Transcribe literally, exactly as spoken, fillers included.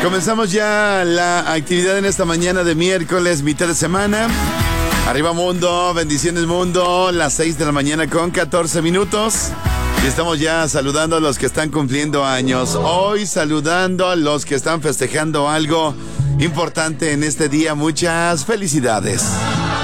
Comenzamos ya la actividad en esta mañana de miércoles, mitad de semana. Arriba mundo, bendiciones mundo, las seis de la mañana con catorce minutos. Y estamos ya saludando a los que están cumpliendo años. Hoy saludando a los que están festejando algo importante en este día. Muchas felicidades.